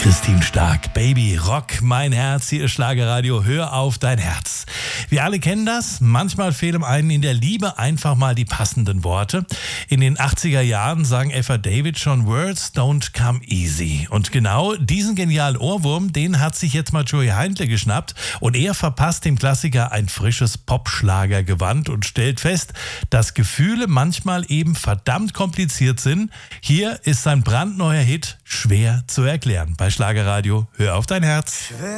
Christine Stark, Baby, Rock, mein Herz, hier ist Schlagerradio, hör auf dein Herz. Wir alle kennen das, manchmal fehlen einem in der Liebe einfach mal die passenden Worte. In den 80er Jahren sang Eva David schon Words don't come easy. Und genau diesen genialen Ohrwurm, den hat sich jetzt mal Joey Heindle geschnappt und er verpasst dem Klassiker ein frisches Popschlagergewand und stellt fest, dass Gefühle manchmal eben verdammt kompliziert sind. Hier ist sein brandneuer Hit schwer zu erklären. Bei Schlagerradio, hör auf dein Herz.